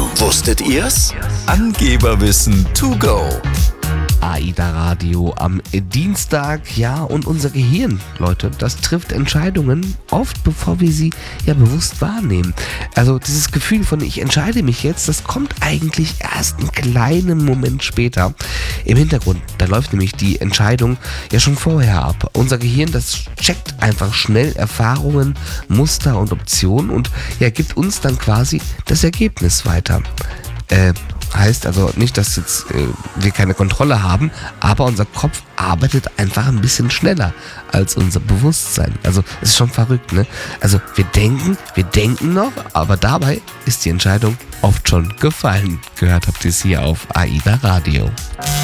Wusstet ihr's? Angeberwissen to go. AIDA Radio am Dienstag, ja, und unser Gehirn, Leute, das trifft Entscheidungen oft, bevor wir sie ja bewusst wahrnehmen. Also dieses Gefühl von ich entscheide mich jetzt, das kommt eigentlich erst einen kleinen Moment später. Im Hintergrund, da läuft nämlich die Entscheidung ja schon vorher ab. Unser Gehirn, das checkt einfach schnell Erfahrungen, Muster und Optionen und ja, gibt uns dann quasi das Ergebnis weiter. Heißt also nicht, dass jetzt wir keine Kontrolle haben, aber unser Kopf arbeitet einfach ein bisschen schneller als unser Bewusstsein. Also es ist schon verrückt, ne? Also wir denken noch, aber dabei ist die Entscheidung oft schon gefallen. Gehört habt ihr es hier auf AIDA Radio.